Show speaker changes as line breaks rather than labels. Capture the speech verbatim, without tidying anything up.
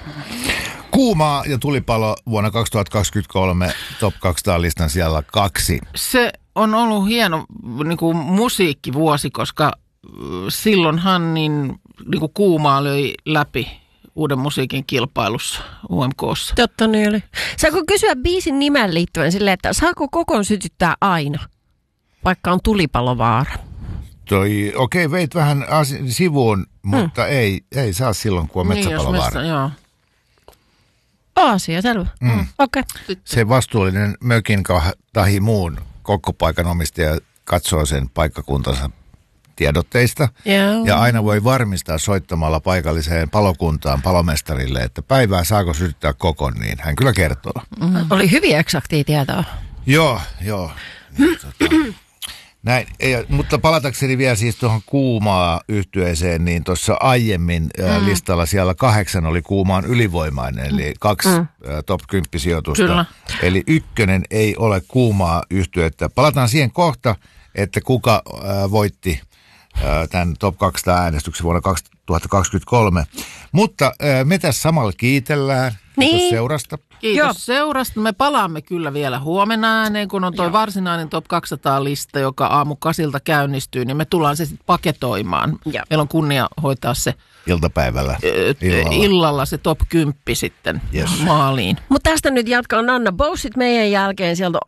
Kuumaa ja tulipalo vuonna kaksituhattakaksikymmentäkolme Top kaksisataa-listan siellä kaksi.
Se on ollut hieno niin kuin musiikkivuosi, koska silloinhan niin, niin kuin Kuumaa löi läpi uuden musiikin kilpailussa U M K:ssa.
Totta niin oli. Saako kysyä biisin nimen liittyen silleen, että saako kokon sytyttää aina, vaikka on tulipalovaara?
Toi, okei, okay, veit vähän asi- sivuun, mutta hmm. ei, ei saa silloin, kun on
Niin,
metsäpalovaara.
jos metsä, joo.
Asia, selvä. Mm. Okei. Okay.
Se vastuullinen mökin tahi muun kokkopaikan omistaja katsoo sen paikkakuntansa tiedotteista.
Yeah.
Ja aina voi varmistaa soittamalla paikalliseen palokuntaan palomestarille, että päivää saako sytyttää kokon, niin hän kyllä kertoo.
Mm. Oli hyvin eksaktia tietoa.
Joo, joo. Niin, tota, näin, ei, mutta palatakseni vielä siis tuohon Kuumaa -yhtyeeseen, niin tuossa aiemmin mm. ä, listalla siellä kahdeksan oli Kuumaan ylivoimainen, eli kaksi mm. ä, top kymmenen sijoitusta. Kyllä. Eli ykkönen ei ole Kuumaa -yhtyettä. Palataan siihen kohta, että kuka ä, voitti ä, tämän Top kaksisataa-äänestyksen vuonna kaksituhattakaksikymmentäkolme. Mutta ä, me tässä samalla kiitellään
niin.
seurasta.
Kiitos
Joo.
seurasta. Me palaamme kyllä vielä huomenna ääneen, kun on tuo varsinainen Top kaksisataa-lista, joka aamu kasilta käynnistyy, niin me tullaan se sitten paketoimaan. Joo. Meillä on kunnia hoitaa se
iltapäivällä.
Illalla, illalla se Top kymmenen sitten yes. maaliin.
Mutta tästä nyt jatkaa Nanna Bowsit meidän jälkeen. Sieltä